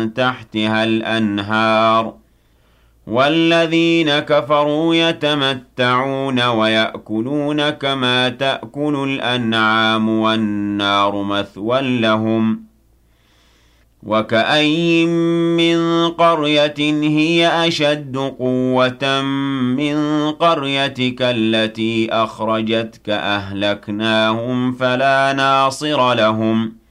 تحتها الأنهار والذين كفروا يتمتعون ويأكلون كما تأكل الأنعام والنار مثوى لهم وكأين من قرية هي أشد قوة من قريتك التي أخرجتك أهلكناهم فلا ناصر لهم